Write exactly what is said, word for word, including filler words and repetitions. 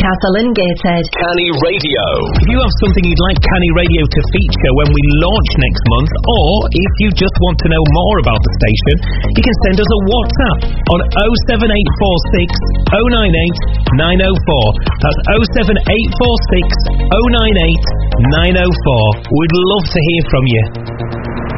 Newcastle and Gateshead. Canny Radio. If you have something you'd like Canny Radio to feature when we launch next month, or if you just want to know more about the station, you can send us a WhatsApp on oh seven eight four six, oh nine eight, nine oh four. That's oh seven eight four six, oh nine eight, nine oh four. We'd love to hear from you.